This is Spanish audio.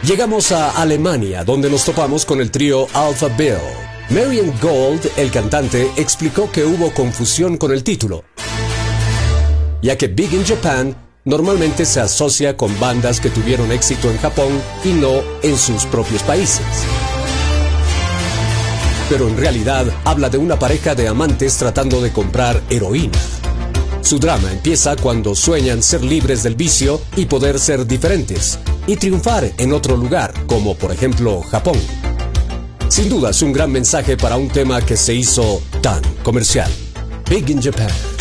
Llegamos a Alemania, donde nos topamos con el trío Alpha Bill. Marian Gold, el cantante, explicó que hubo confusión con el título, ya que Big in Japan normalmente se asocia con bandas que tuvieron éxito en Japón y no en sus propios países. Pero en realidad habla de una pareja de amantes tratando de comprar heroína. Su drama empieza cuando sueñan ser libres del vicio y poder ser diferentes, y triunfar en otro lugar, como por ejemplo Japón. Sin duda es un gran mensaje para un tema que se hizo tan comercial. Big in Japan.